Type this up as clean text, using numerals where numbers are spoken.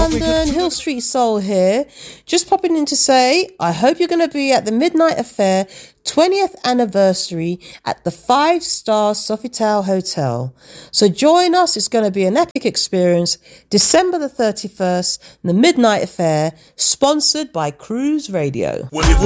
London, Hill Street Soul here. Just popping in to say, I hope you're going to be at the Midnight Affair 20th anniversary at the 5-star Sofitel Hotel. So join us, it's going to be an epic experience. December the 31st, the Midnight Affair, sponsored by Cruise Radio.